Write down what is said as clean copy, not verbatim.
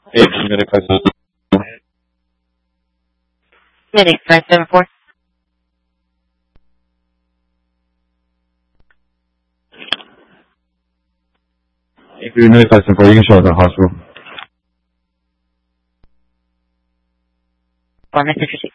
Medic 574. Medic 574. If you're Medic 574, you can show us at the hospital. Or Mr.